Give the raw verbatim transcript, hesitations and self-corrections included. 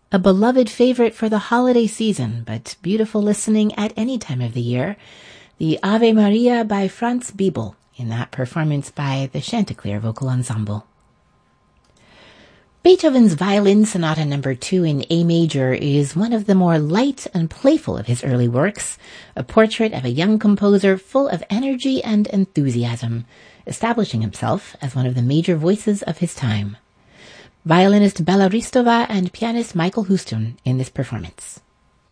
A beloved favorite for the holiday season, but beautiful listening at any time of the year, the Ave Maria by Franz Biebel, in that performance by the Chanticleer Vocal Ensemble. Beethoven's Violin Sonata number two in A major is one of the more light and playful of his early works, a portrait of a young composer full of energy and enthusiasm, establishing himself as one of the major voices of his time. Violinist Bela Ristova and pianist Michael Houston in this performance.